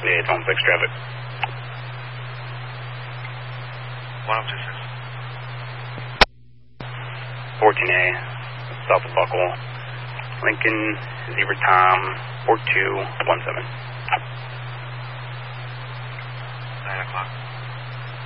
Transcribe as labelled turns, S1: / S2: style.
S1: Yeah, it's on 6 traffic.
S2: 1026.
S1: 14A, south of Buckle. Lincoln, Zebra Tom, 4217.
S2: 9 o'clock.